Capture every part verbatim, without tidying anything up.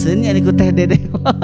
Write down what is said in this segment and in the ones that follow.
raoseun nya ku Teh Dede.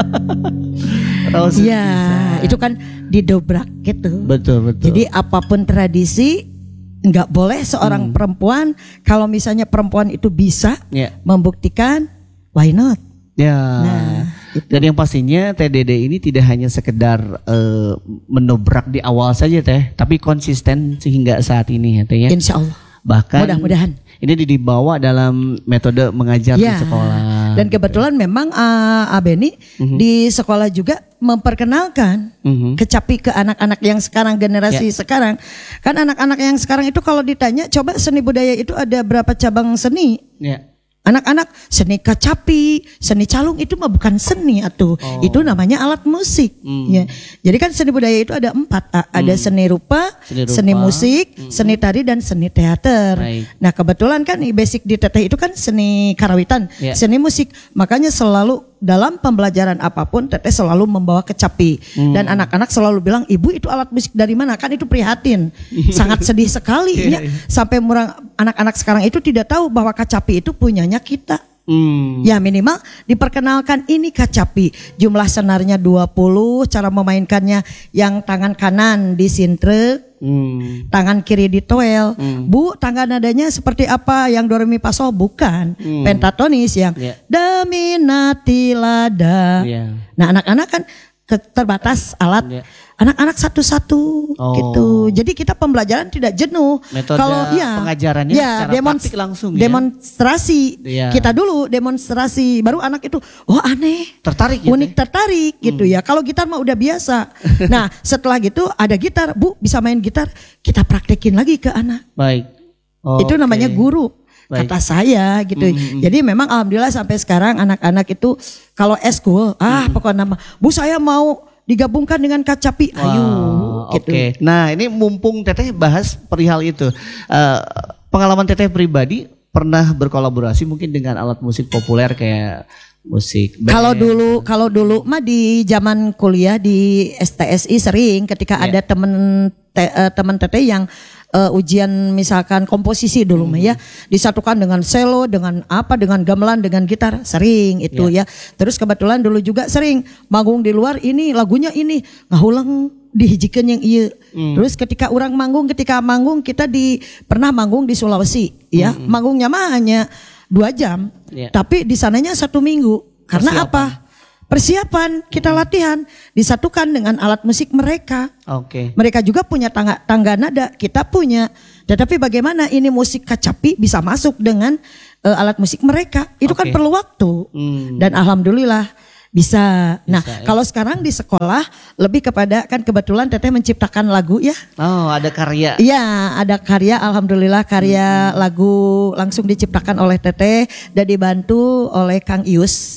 Raoseun. Iya, itu kan didobrak gitu. Betul, betul. Jadi apapun tradisi nggak boleh seorang hmm. perempuan, kalau misalnya perempuan itu bisa yeah. membuktikan, why not? Ya. Nah, itu. Dan yang pastinya Teh Dede ini tidak hanya sekedar uh, menobrak di awal saja Teh, tapi konsisten sehingga saat ini ya Teh ya. Insya Allah. Bahkan mudah-mudahan ini dibawa dalam metode mengajar ya. di sekolah. Dan kebetulan gitu. Memang uh, Abeni uh-huh. di sekolah juga memperkenalkan uh-huh. kecapi ke anak-anak yang sekarang, generasi ya. Sekarang. Kan anak-anak yang sekarang itu kalau ditanya, coba seni budaya itu ada berapa cabang seni? Ya. Anak-anak seni kecapi, seni calung itu mah bukan seni atuh. Oh. Itu namanya alat musik. Hmm. Ya. Jadi kan seni budaya itu ada empat. Ada hmm. seni rupa, seni, rupa. seni musik, hmm. seni tari dan seni teater. Right. Nah kebetulan kan basic di Teteh itu kan seni karawitan, yeah. seni musik. Makanya selalu dalam pembelajaran apapun Teteh selalu membawa kecapi. Hmm. Dan anak-anak selalu bilang, ibu itu alat musik dari mana? Kan itu prihatin. Sangat sedih sekali. Ya. Sampai murang, anak-anak sekarang itu tidak tahu bahwa kecapi itu punyanya kita. Hmm. Ya minimal diperkenalkan ini kecapi. Jumlah senarnya dua puluh, cara memainkannya yang tangan kanan disintrek. Hmm. Tangan kiri ditoel. Hmm. Bu, tangga nadanya seperti apa? Yang do re mi fa sol bukan. Hmm. Pentatonis yang yeah. da mi na ti la da. Yeah. Nah, anak-anak kan terbatas alat. Yeah. Anak-anak satu-satu oh. gitu. Jadi kita pembelajaran tidak jenuh. Metode kalau ya pengajarannya ya, secara demonst- praktik langsung ya. Demonstrasi. Yeah. Kita dulu demonstrasi, baru anak itu oh aneh. Tertarik unik gitu. tertarik hmm. gitu ya. Kalau gitar mah udah biasa. Nah, setelah gitu ada gitar, Bu, bisa main gitar, kita praktekin lagi ke anak. Baik. Oh, itu okay. namanya guru. Baik. Kata saya gitu. Mm-hmm. Jadi memang alhamdulillah sampai sekarang anak-anak itu kalau eskul, ah mm-hmm. pokoknya nama, Bu saya mau digabungkan dengan kecapi, wow, ayo. Gitu. Oke. Okay. Nah ini mumpung Teteh bahas perihal itu, uh, pengalaman Teteh pribadi pernah berkolaborasi mungkin dengan alat musik populer kayak musik band. Kalau dulu, kalau dulu mah di zaman kuliah di S T S I sering ketika yeah. ada temen te, uh, teman Teteh yang Uh, ujian misalkan komposisi dulu mah hmm. ya disatukan dengan selo, dengan apa, dengan gamelan, dengan gitar sering itu yeah. ya. Terus kebetulan dulu juga sering manggung di luar, ini lagunya ini ngahulang dihijikeun yang iya. Hmm. Terus ketika orang manggung, ketika manggung kita di pernah manggung di Sulawesi ya, hmm. manggungnya mah hanya dua jam, yeah. tapi di sananya satu minggu. Karena Persiapan. apa? Persiapan, kita latihan, disatukan dengan alat musik mereka. Oke. Okay. Mereka juga punya tangga, tangga nada, kita punya. Tetapi bagaimana ini musik kecapi bisa masuk dengan uh, alat musik mereka? Itu okay. kan perlu waktu. Hmm. Dan alhamdulillah bisa. Nah, bisa, ya. Kalau sekarang di sekolah lebih kepada, kan kebetulan Teteh menciptakan lagu ya. Oh, ada karya. Iya, ada karya, alhamdulillah karya hmm. lagu langsung diciptakan oleh Teteh dan dibantu oleh Kang Ius.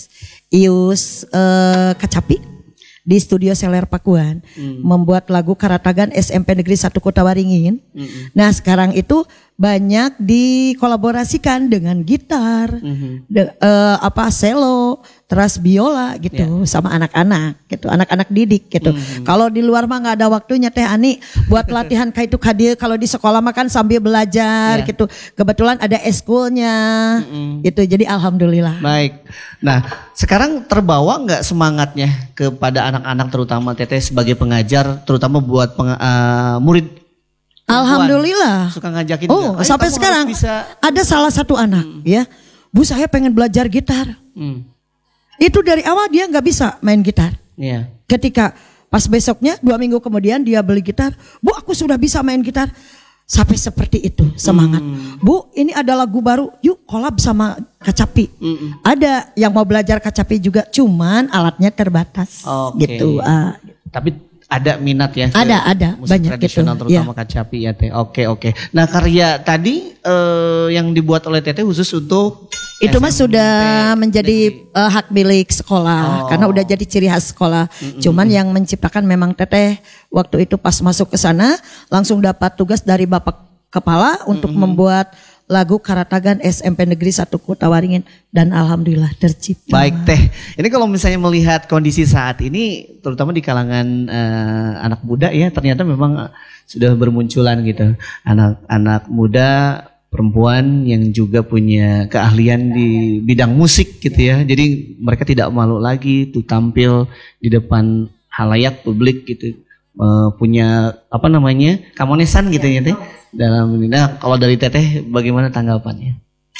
Ius uh, Kecapi di studio Seler Pakuan hmm. membuat lagu Karatagan S M P Negeri satu Kota Waringin. Hmm. Nah sekarang itu banyak dikolaborasikan dengan gitar, hmm. de, uh, apa selo, terus biola gitu yeah. sama anak-anak gitu, anak-anak didik gitu. Hmm. Kalau di luar mah nggak ada waktunya Teh Ani buat latihan kayak itu kadir. Kalau di sekolah mah kan sambil belajar yeah. gitu. Kebetulan ada eskulnya hmm. gitu. Jadi alhamdulillah. Baik. Nah sekarang terbawa nggak semangatnya kepada anak-anak terutama Teteh sebagai pengajar, terutama buat peng, uh, murid? Alhamdulillah. Suka ngajakin. Oh, sampai sekarang bisa... ada salah satu anak, hmm. ya, Bu saya pengen belajar gitar. Hmm. Itu dari awal dia nggak bisa main gitar. Yeah. Ketika pas besoknya dua minggu kemudian dia beli gitar, Bu aku sudah bisa main gitar. Sampai seperti itu semangat. Hmm. Bu ini ada lagu baru, yuk collab sama Kecapi. Hmm. Ada yang mau belajar Kecapi juga, cuman alatnya terbatas. Okay. Gitu. Uh, Tapi ada minat ya? Ada, ada. Musik banyak tradisional gitu. terutama Ya. Kecapi ya Teh. Oke, oke. Nah karya tadi eh, yang dibuat oleh Teteh khusus untuk itu mah sudah menjadi uh, hak milik sekolah. Oh. Karena udah jadi ciri khas sekolah. Mm-mm. Cuman yang menciptakan memang Teteh waktu itu pas masuk ke sana langsung dapat tugas dari Bapak Kepala untuk mm-hmm. membuat lagu Karatagan S M P Negeri satu Kota Waringin dan alhamdulillah tercipta. Baik Teh, ini kalau misalnya melihat kondisi saat ini terutama di kalangan uh, anak muda ya ternyata memang sudah bermunculan gitu. Anak-anak muda perempuan yang juga punya keahlian di bidang musik gitu ya. Jadi mereka tidak malu lagi tuh tampil di depan halayak publik gitu. Uh, punya apa namanya kamonesan gitu ya teh dalam ini. Nah kalau dari Teteh bagaimana tanggapannya?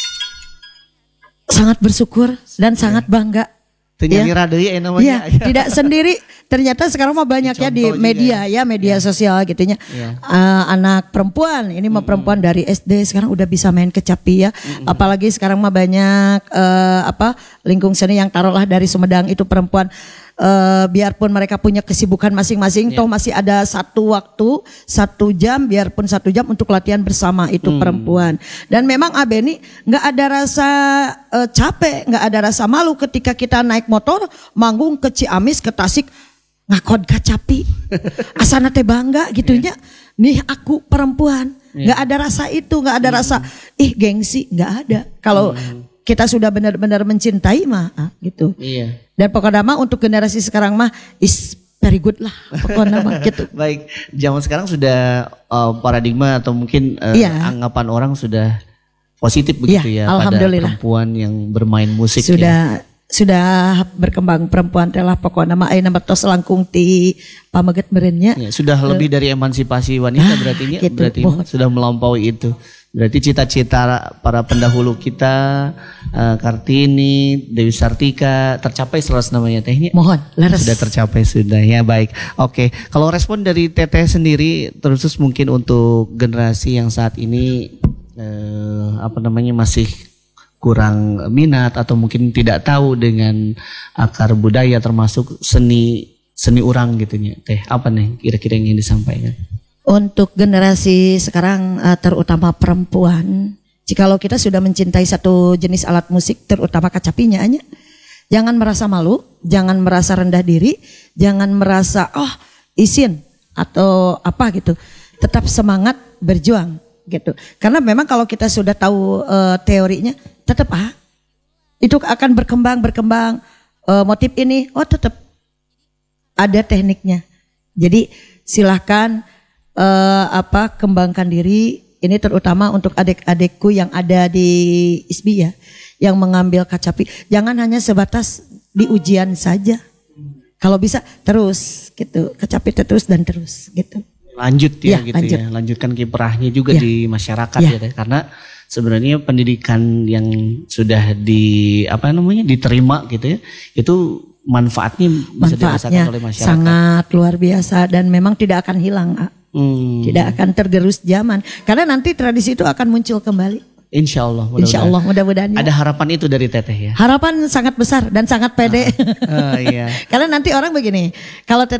Sangat bersyukur dan sangat bangga. Itu ya. Rada ya namanya. Ya, tidak sendiri. Ternyata sekarang mah banyak ya di media ya, ya media ya. Sosial gitunya. Ya. Uh, anak perempuan, ini mah mm-hmm. perempuan dari S D sekarang udah bisa main kecapi ya. Mm-hmm. Apalagi sekarang mah banyak uh, apa lingkung seni yang taruhlah dari Sumedang itu perempuan. Uh, biarpun mereka punya kesibukan masing-masing, yeah. toh masih ada satu waktu, satu jam, biarpun satu jam untuk latihan bersama itu hmm. perempuan. Dan memang Abeni nggak ada rasa uh, capek, nggak ada rasa malu ketika kita naik motor, manggung ke Ciamis, ke Tasik, ngakod kacapi, asana teh bangga gitunya. Yeah. Nih aku perempuan, nggak yeah. ada rasa itu, nggak ada hmm. rasa ih gengsi, nggak ada. Kalau hmm. kita sudah benar-benar mencintai mah, ah, gitu. Iya. Dan pokoknya mah untuk generasi sekarang mah is very good lah pokoknya mah gitu. Baik, zaman sekarang sudah uh, paradigma atau mungkin uh, iya. anggapan orang sudah positif begitu iya, ya pada perempuan yang bermain musik. Sudah ya. Sudah berkembang perempuan telah pokoknya mah ayeuna tos langkung ti pameget merenya. Ya, sudah uh, lebih dari emansipasi wanita ah, berarti gitu, berarti sudah melampaui itu. Berarti cita-cita para pendahulu kita, uh, Kartini, Dewi Sartika tercapai seratus namanya tehnya. Mohon, leres. Sudah tercapai sudah ya baik. Oke, kalau respon dari Teteh sendiri, terus mungkin untuk generasi yang saat ini uh, apa namanya masih kurang minat atau mungkin tidak tahu dengan akar budaya termasuk seni seni urang gitunya. Teh, apa nih kira-kira yang ingin disampaikan? Untuk generasi sekarang terutama perempuan, jikalau kita sudah mencintai satu jenis alat musik terutama kacapinya aja, jangan merasa malu, jangan merasa rendah diri, jangan merasa oh isin atau apa gitu. Tetap semangat berjuang gitu. Karena memang kalau kita sudah tahu uh, teorinya, tetap ah itu akan berkembang berkembang uh, motif ini, oh tetap ada tekniknya. Jadi silahkan Uh, apa kembangkan diri ini terutama untuk adik-adikku yang ada di I S B I ya, yang mengambil kacapi jangan hanya sebatas di ujian saja, kalau bisa terus gitu kacapi terus dan terus gitu lanjut ya, ya gitu lanjut. ya lanjutkan kiprahnya juga ya. Di masyarakat ya. ya karena sebenarnya pendidikan yang sudah di apa namanya diterima gitu ya itu manfaatnya bisa dirasakan oleh masyarakat sangat luar biasa dan memang tidak akan hilang. Hmm. Tidak akan tergerus zaman karena nanti tradisi itu akan muncul kembali. Insya Allah. Mudah-mudahan. Insya Allah mudah-mudahan. Ada harapan itu dari Teteh ya. Harapan sangat besar dan sangat pede. Ah. Oh, iya. Karena nanti orang begini, kalau Teteh